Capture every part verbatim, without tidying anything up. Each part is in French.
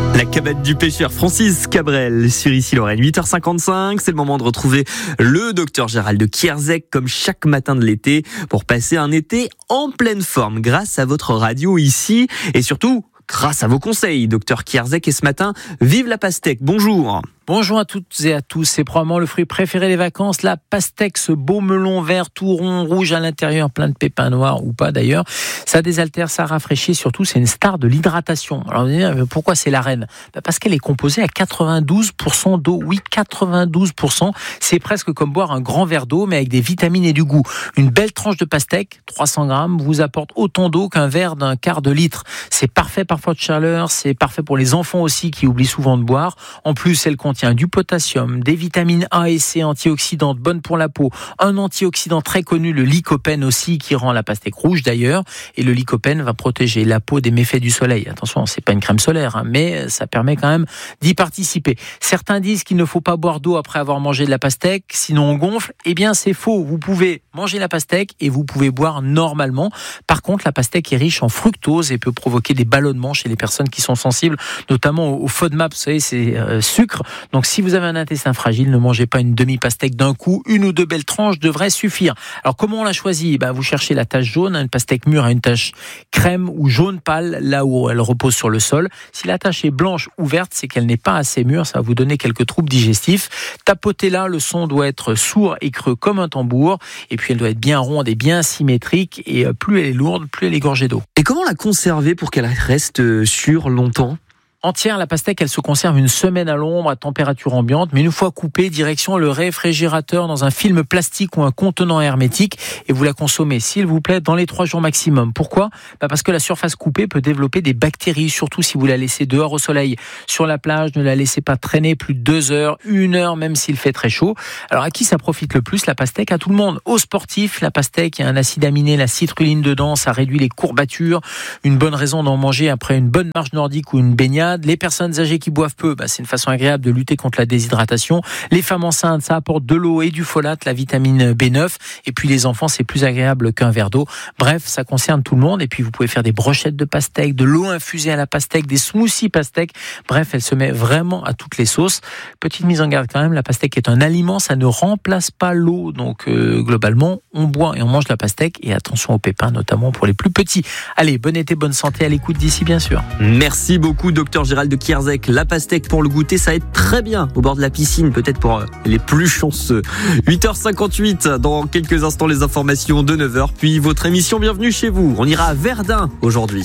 La cabane du pêcheur Francis Cabrel sur Ici Lorraine, huit heures cinquante-cinq. C'est le moment de retrouver le docteur Gérald Kierzek comme chaque matin de l'été pour passer un été en pleine forme grâce à votre radio ici et surtout grâce à vos conseils, docteur Kierzek. Et ce matin, vive la pastèque. Bonjour. Bonjour à toutes et à tous, c'est probablement le fruit préféré des vacances, la pastèque, ce beau melon vert tout rond, rouge à l'intérieur, plein de pépins noirs ou pas d'ailleurs. Ça désaltère, ça rafraîchit, surtout c'est une star de l'hydratation. Alors vous allez dire, pourquoi c'est la reine ? Parce qu'elle est composée à quatre-vingt-douze pour cent d'eau, oui quatre-vingt-douze pour cent, c'est presque comme boire un grand verre d'eau mais avec des vitamines et du goût. Une belle tranche de pastèque, trois cents grammes, vous apporte autant d'eau qu'un verre d'un quart de litre. C'est parfait parfois de chaleur, c'est parfait pour les enfants aussi qui oublient souvent de boire. En plus, elle contient du potassium, des vitamines A et C antioxydantes bonnes pour la peau, un antioxydant très connu, le lycopène aussi, qui rend la pastèque rouge d'ailleurs, et le lycopène va protéger la peau des méfaits du soleil. Attention, c'est pas une crème solaire, hein, mais ça permet quand même d'y participer. Certains disent qu'il ne faut pas boire d'eau après avoir mangé de la pastèque, sinon on gonfle. Eh bien, c'est faux. Vous pouvez manger la pastèque et vous pouvez boire normalement. Par contre, la pastèque est riche en fructose et peut provoquer des ballonnements chez les personnes qui sont sensibles, notamment au FODMAP, vous savez, c'est euh, sucre. Donc si vous avez un intestin fragile, ne mangez pas une demi-pastèque d'un coup, une ou deux belles tranches devraient suffire. Alors comment on l'a choisi ? Ben, vous cherchez la tache jaune, une pastèque mûre a une tache crème ou jaune pâle, là où elle repose sur le sol. Si la tache est blanche ou verte, c'est qu'elle n'est pas assez mûre, ça va vous donner quelques troubles digestifs. Tapotez-la, le son doit être sourd et creux comme un tambour, et puis elle doit être bien ronde et bien symétrique, et plus elle est lourde, plus elle est gorgée d'eau. Et comment la conserver pour qu'elle reste sûre longtemps ? Entière, la pastèque, elle se conserve une semaine à l'ombre, à température ambiante, mais une fois coupée, direction le réfrigérateur dans un film plastique ou un contenant hermétique, et vous la consommez, s'il vous plaît, dans les trois jours maximum. Pourquoi ? Bah parce que la surface coupée peut développer des bactéries, surtout si vous la laissez dehors au soleil. Sur la plage, ne la laissez pas traîner plus de deux heures, une heure, même s'il fait très chaud. Alors à qui ça profite le plus, la pastèque ? À tout le monde. Aux sportifs, la pastèque, il y a un acide aminé, la citrulline dedans, ça réduit les courbatures. Une bonne raison d'en manger après une bonne marche nordique ou une baignade. Les personnes âgées qui boivent peu, bah c'est une façon agréable de lutter contre la déshydratation. Les femmes enceintes, ça apporte de l'eau et du folate, la vitamine B neuf. Et puis les enfants, c'est plus agréable qu'un verre d'eau. Bref, ça concerne tout le monde. Et puis vous pouvez faire des brochettes de pastèque, de l'eau infusée à la pastèque, des smoothies pastèque. Bref, elle se met vraiment à toutes les sauces. Petite mise en garde quand même, la pastèque est un aliment, ça ne remplace pas l'eau. Donc euh, globalement, on boit et on mange la pastèque. Et attention aux pépins, notamment pour les plus petits. Allez, bon été, bonne santé, à l'écoute d'ici bien sûr. Merci beaucoup, docteur Gérald Kierzek. La pastèque pour le goûter, ça aide très bien au bord de la piscine, peut-être pour les plus chanceux. huit heures cinquante-huit, dans quelques instants les informations de neuf heures, puis votre émission Bienvenue chez vous. On ira à Verdun aujourd'hui.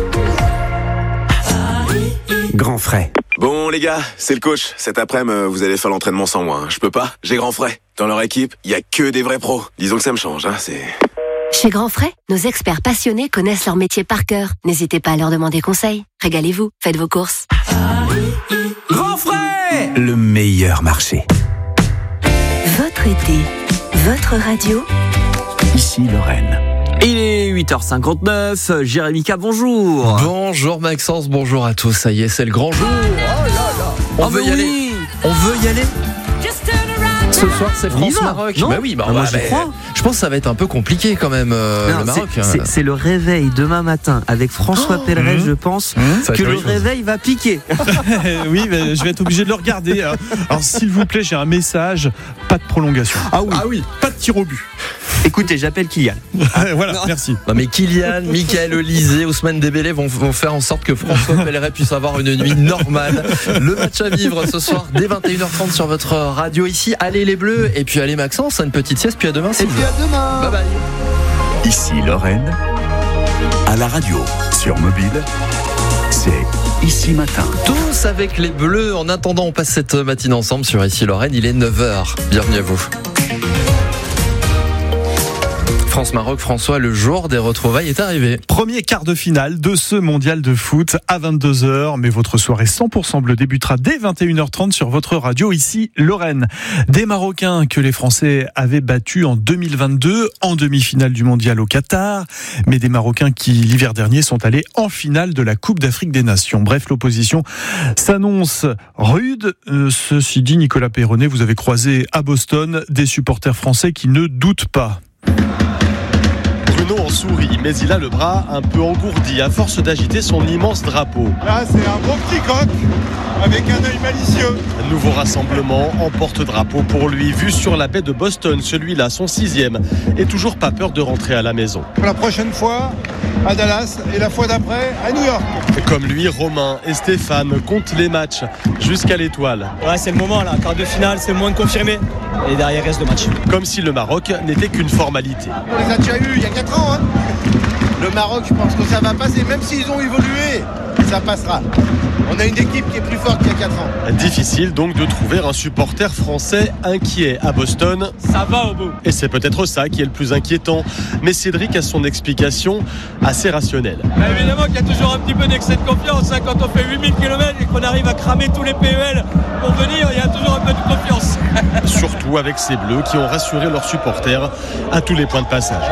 Grand frais. Bon les gars, c'est le coach. Cet après-midi, vous allez faire l'entraînement sans moi. Je peux pas, j'ai Grand frais. Dans leur équipe, il y a que des vrais pros. Disons que ça me change, hein, c'est... Chez Grand Frais, nos experts passionnés connaissent leur métier par cœur. N'hésitez pas à leur demander conseil. Régalez-vous, faites vos courses. Grand frais, le meilleur marché. Votre été, votre radio. Ici Lorraine. Il est huit heures cinquante-neuf, Jérémy K, bonjour. Bonjour Maxence, bonjour à tous, ça y est, c'est le grand jour. Oh là là. On oh veut bah y oui. aller. On veut y aller. Ce soir, c'est France-Maroc. Bah oui, bah, ah, moi, bah, j'y crois. Je pense que ça va être un peu compliqué quand même, euh, Non, le Maroc. c'est, c'est, c'est le réveil demain matin avec François Oh, Pelleret, mmh. je pense Ça va que être le joli. réveil va piquer. Oui, mais je vais être obligé de le regarder. Alors, alors, s'il vous plaît, j'ai un message. Pas de prolongation. Ah oui. Ah oui. Pas de tir au but. Écoutez, j'appelle Kylian. Voilà, Non. merci. Non mais Kylian, Mickaël Olysée, Ousmane Dembélé vont, vont faire en sorte que François Pelleret puisse avoir une nuit normale. Le match à vivre ce soir dès vingt et une heures trente sur votre radio ici. Allez les Bleus et puis allez Maxence, une petite sieste puis à demain. Et puis à demain. Bye bye. Ici Lorraine, à la radio, sur mobile, c'est Ici Matin. Tous avec les Bleus. En attendant, on passe cette matinée ensemble sur Ici Lorraine. Il est neuf heures. Bienvenue à vous. France-Maroc, François, le jour des retrouvailles est arrivé. Premier quart de finale de ce mondial de foot à vingt-deux heures. Mais votre soirée cent pour cent bleu débutera dès vingt et une heures trente sur votre radio ici Lorraine. Des Marocains que les Français avaient battus en deux mille vingt-deux en demi-finale du mondial au Qatar. Mais des Marocains qui l'hiver dernier sont allés en finale de la Coupe d'Afrique des Nations. Bref, l'opposition s'annonce rude. Euh, ceci dit, Nicolas Peyronnet, vous avez croisé à Boston des supporters français qui ne doutent pas. Bruno, sourit, mais il a le bras un peu engourdi à force d'agiter son immense drapeau. Là, c'est un beau petit coq avec un œil malicieux. Un nouveau rassemblement en porte-drapeau pour lui, vu sur la baie de Boston, celui-là, son sixième, et toujours pas peur de rentrer à la maison. La prochaine fois à Dallas et la fois d'après à New York. Comme lui, Romain et Stéphane comptent les matchs jusqu'à l'étoile. Ouais, c'est le moment là, quart de finale, c'est le moment de confirmer. Et derrière, reste le match. Comme si le Maroc n'était qu'une formalité. On les a déjà eu il y a quatre ans. Hein. Le Maroc, je pense que ça va passer, même s'ils ont évolué, ça passera. On a une équipe qui est plus forte qu'il y a quatre ans. Difficile donc de trouver un supporter français inquiet à Boston. Ça va au bout. Et c'est peut-être ça qui est le plus inquiétant. Mais Cédric a son explication assez rationnelle. Bah évidemment qu'il y a toujours un petit peu d'excès de confiance. Hein. Quand on fait huit mille kilomètres et qu'on arrive à cramer tous les P E L pour venir, il y a toujours un peu de confiance. Surtout avec ces Bleus qui ont rassuré leurs supporters à tous les points de passage.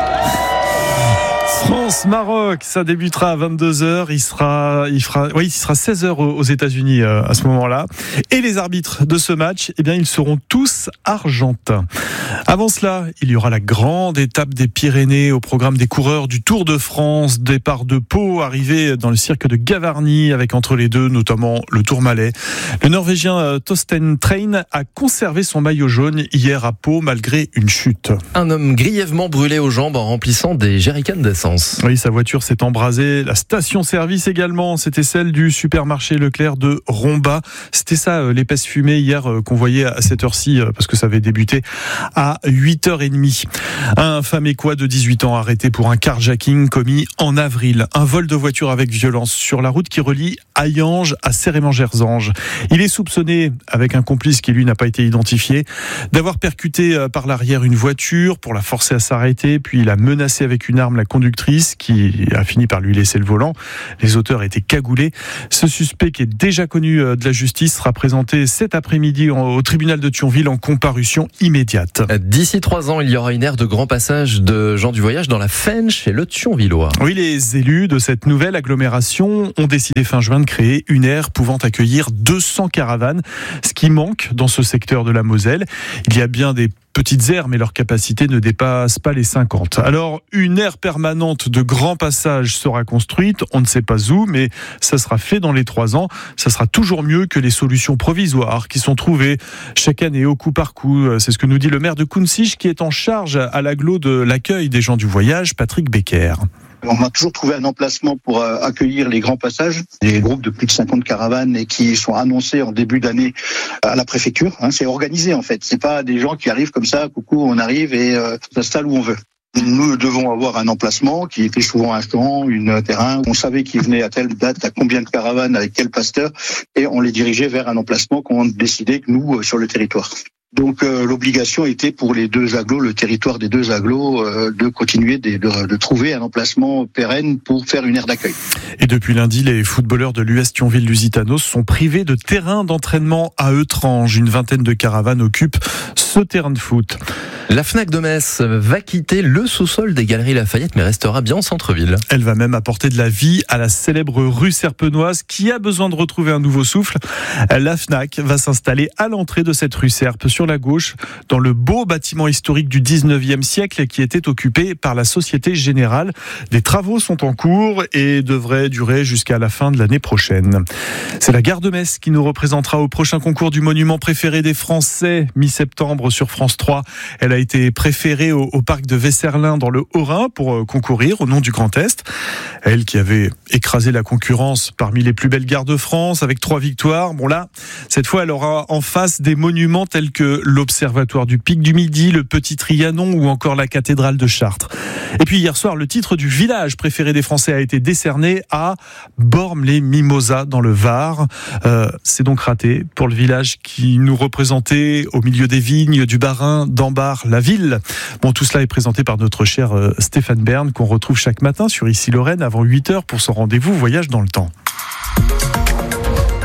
France-Maroc, ça débutera à vingt-deux heures. Il sera, il fera, oui, il sera seize heures aux États-Unis euh, à ce moment-là. Et les arbitres de ce match, eh bien, ils seront tous argentins. Avant cela, il y aura la grande étape des Pyrénées au programme des coureurs du Tour de France. Départ de Pau, arrivée dans le cirque de Gavarnie avec entre les deux notamment le Tourmalet. Le Norvégien euh, Torsten Train a conservé son maillot jaune hier à Pau malgré une chute. Un homme grièvement brûlé aux jambes en remplissant des jerrycans d'essence. Oui, sa voiture s'est embrasée. La station-service également, c'était celle du supermarché Leclerc de Romba. C'était ça, l'épaisse fumée hier qu'on voyait à cette heure-ci, parce que ça avait débuté à huit heures trente. Un Famécois de dix-huit ans arrêté pour un carjacking commis en avril. Un vol de voiture avec violence sur la route qui relie Hayange à Cérémant-Gerzange. Il est soupçonné, avec un complice qui lui n'a pas été identifié, d'avoir percuté par l'arrière une voiture pour la forcer à s'arrêter, puis il a menacé avec une arme la conductrice qui a fini par lui laisser le volant. Les auteurs étaient cagoulés. Ce suspect qui est déjà connu de la justice sera présenté cet après-midi au tribunal de Thionville en comparution immédiate. D'ici trois ans, il y aura une aire de grand passage de gens du voyage dans la Fenn chez le Thionvillois. Oui, les élus de cette nouvelle agglomération ont décidé fin juin de créer une aire pouvant accueillir deux cents caravanes, ce qui manque dans ce secteur de la Moselle. Il y a bien des petites aires, mais leur capacité ne dépasse pas les cinquante. Alors, une aire permanente de grand passage sera construite, on ne sait pas où, mais ça sera fait dans les trois ans. Ça sera toujours mieux que les solutions provisoires qui sont trouvées chaque année au coup par coup. C'est ce que nous dit le maire de Kunzig, qui est en charge à l'agglo de l'accueil des gens du voyage, Patrick Becker. On a toujours trouvé un emplacement pour euh, accueillir les grands passages, des groupes de plus de cinquante caravanes et qui sont annoncés en début d'année à la préfecture. Hein, c'est organisé en fait. C'est pas des gens qui arrivent comme ça, coucou, on arrive et euh, on s'installe où on veut. Nous devons avoir un emplacement qui était souvent un champ, un terrain. On savait qui venait à telle date, à combien de caravanes, avec quel pasteur, et on les dirigeait vers un emplacement qu'on décidait que nous euh, sur le territoire. Donc euh, l'obligation était pour les deux agglos, le territoire des deux agglos, euh, de continuer de, de, de trouver un emplacement pérenne pour faire une aire d'accueil. Et depuis lundi, les footballeurs de l'U S Thionville-Lusitanos sont privés de terrain d'entraînement à Eutrange. Une vingtaine de caravanes occupent ce terrain de foot. La Fnac de Metz va quitter le sous-sol des Galeries Lafayette, mais restera bien en centre-ville. Elle va même apporter de la vie à la célèbre rue Serpenoise qui a besoin de retrouver un nouveau souffle. La Fnac va s'installer à l'entrée de cette rue Serpe, sur la gauche, dans le beau bâtiment historique du dix-neuvième siècle qui était occupé par la Société Générale. Des travaux sont en cours et devraient durer jusqu'à la fin de l'année prochaine. C'est la gare de Metz qui nous représentera au prochain concours du monument préféré des Français, mi-septembre sur France trois. Elle a été préférée au, au parc de Vesserlin dans le Haut-Rhin pour euh, concourir au nom du Grand Est. Elle qui avait écrasé la concurrence parmi les plus belles gares de France avec trois victoires. Bon là, cette fois, elle aura en face des monuments tels que l'Observatoire du Pic du Midi, le Petit Trianon ou encore la cathédrale de Chartres. Et puis hier soir, le titre du village préféré des Français a été décerné à Bormes-les-Mimosas dans le Var. Euh, c'est donc raté pour le village qui nous représentait au milieu des vignes, du Bas-Rhin, d'Ambar, la ville. Bon, tout cela est présenté par notre cher euh, Stéphane Bern qu'on retrouve chaque matin sur Ici Lorraine avant huit heures pour son rendez-vous Voyage dans le temps.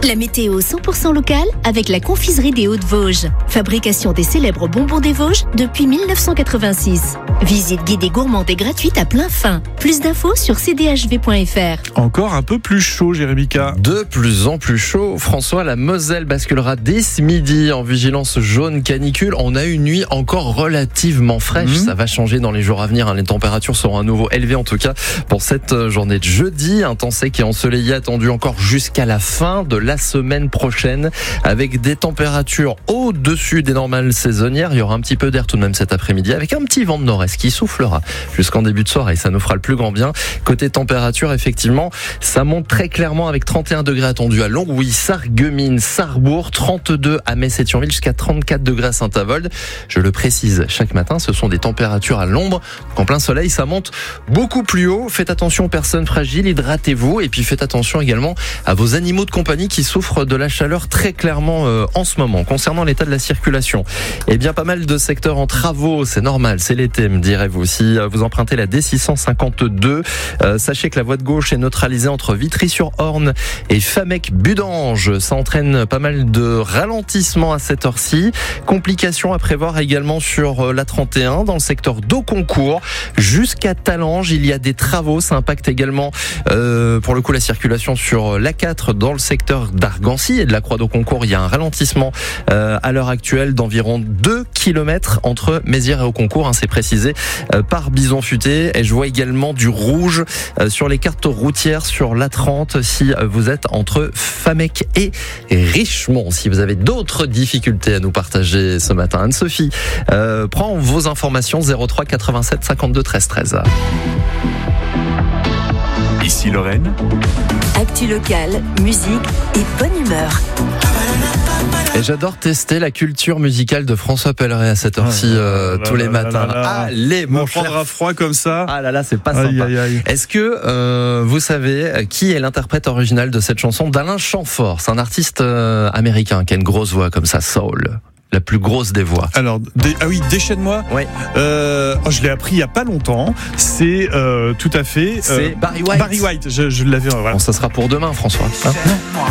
La météo cent pour cent locale avec la confiserie des Hauts-de-Vosges. Fabrication des célèbres bonbons des Vosges depuis mille neuf cent quatre-vingt-six. Visite guidée gourmande et gratuite à plein fin. Plus d'infos sur c d h v point f r. Encore un peu plus chaud, Jérémy K. De plus en plus chaud. François, la Moselle basculera dès ce midi en vigilance jaune canicule. On a une nuit encore relativement fraîche. Mmh. Ça va changer dans les jours à venir. Les températures seront à nouveau élevées en tout cas pour cette journée de jeudi. Un temps sec et ensoleillé attendu encore jusqu'à la fin de la semaine prochaine avec des températures au-dessus des normales saisonnières. Il y aura un petit peu d'air tout de même cet après-midi avec un petit vent de nord-est qui soufflera jusqu'en début de soirée. Ça nous fera le plus grand bien. Côté température, effectivement, ça monte très clairement avec trente et un degrés attendus à Longwy, Sarreguemines, Sarrebourg, trente-deux à Metz et Thionville, jusqu'à trente-quatre degrés à Saint-Avold. Je le précise, chaque matin, ce sont des températures à l'ombre. En plein soleil, ça monte beaucoup plus haut. Faites attention aux personnes fragiles, hydratez-vous et puis faites attention également à vos animaux de compagnie qui souffrent de la chaleur très clairement euh, en ce moment. Concernant l'état de la circulation, eh bien pas mal de secteurs en travaux, c'est normal, c'est l'été, me direz-vous. Si vous empruntez la D six cent cinquante-deux, euh, sachez que la voie de gauche est neutralisée entre Vitry-sur-Orne et Famec-Budange. Ça entraîne pas mal de ralentissements à cette heure-ci. Complications à prévoir également sur la trente et un dans le secteur d'Auconcourt jusqu'à Talange. Il y a des travaux, ça impacte également euh, pour le coup la circulation sur l'A quatre dans le secteur d'Argancy et de la Croix d'Auconcourt. Il y a un ralentissement euh, à l'heure actuelle d'environ deux kilomètres entre Mézières et Auconcourt, hein, c'est précisé euh, par Bison Futé. Et je vois également du rouge euh, sur les cartes routières sur l'A trente si euh, vous êtes entre Famec et Richemont. Si vous avez d'autres difficultés à nous partager ce matin, Anne-Sophie euh, prend vos informations zéro trois quatre-vingt-sept cinquante-deux treize treize. Ici Lorraine. Actu locale, musique et bonne humeur. Et j'adore tester la culture musicale de François Pelleret à cette heure-ci euh, tous les matins. Allez, mon cher. Prendra froid comme ça. Ah là là, c'est pas aïe, sympa. aïe, aïe. Est-ce que euh, vous savez qui est l'interprète original de cette chanson d'Alain Chamfort? C'est un artiste euh, américain qui a une grosse voix comme ça, soul. La plus grosse des voix. Alors, dé, ah oui, déchaîne-moi. Ouais. Euh, oh, je l'ai appris il y a pas longtemps. C'est euh, tout à fait. C'est euh, Barry White. Barry White. Je, je l'avais. Voilà. Bon, ça sera pour demain, François. Hein?